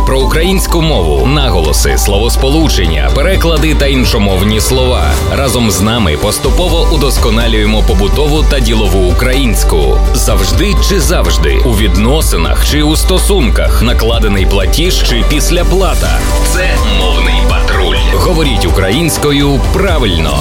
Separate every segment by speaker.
Speaker 1: про українську мову, наголоси, словосполучення, переклади та іншомовні слова. Разом з нами поступово удосконалюємо побутову та ділову українську. Завжди чи завжди, у відносинах чи у стосунках, накладений платіж чи післяплата. Це «Мовний патруль». Говоріть українською правильно.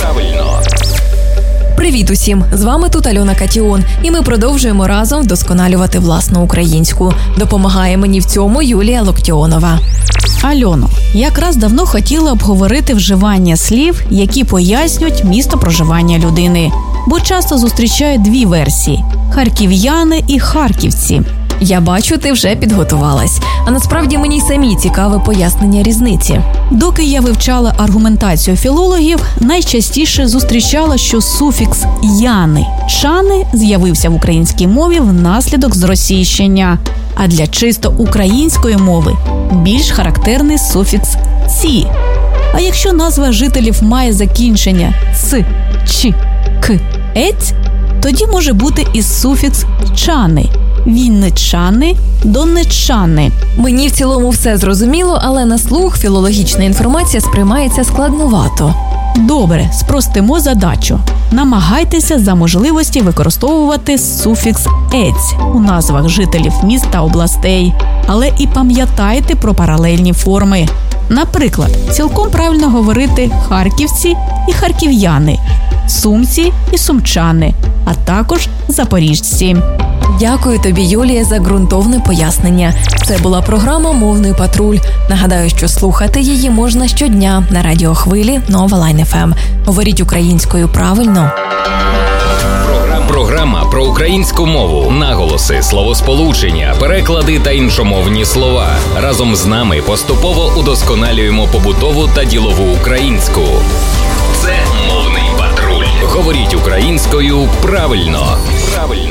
Speaker 2: Привіт усім! З вами тут Альона Катіон, і ми продовжуємо разом вдосконалювати власну українську. Допомагає мені в цьому Юлія Локтіонова.
Speaker 3: Альоно, якраз давно хотіла обговорити вживання слів, які пояснюють місто проживання людини. Бо часто зустрічаю дві версії – харків'яни і харківці.
Speaker 2: Я бачу, ти вже підготувалась. А насправді мені й самі цікаве пояснення різниці.
Speaker 3: Доки я вивчала аргументацію філологів, найчастіше зустрічала, що суфікс «яни» – «чани» з'явився в українській мові внаслідок зросійщення. А для чисто української мови більш характерний суфікс «ці». А якщо назва жителів має закінчення «с», «ч», «к», «ець», тоді може бути і суфікс «чани». Вінничани, донеччани.
Speaker 2: Мені в цілому все зрозуміло, але на слух філологічна інформація сприймається складновато.
Speaker 3: Добре, спростимо задачу. Намагайтеся за можливості використовувати суфікс «ець» у назвах жителів міст та областей. Але і пам'ятайте про паралельні форми. Наприклад, цілком правильно говорити харківці і харків'яни, сумці і сумчани, а також запоріжці.
Speaker 2: Дякую тобі, Юлія, за ґрунтовне пояснення. Це була програма «Мовний патруль». Нагадаю, що слухати її можна щодня на радіохвилі Нова Лайн ФМ. Говоріть українською правильно.
Speaker 1: Програма про українську мову, наголоси, словосполучення, переклади та іншомовні слова. Разом з нами поступово удосконалюємо побутову та ділову українську. Це «Мовний патруль». Говоріть українською правильно.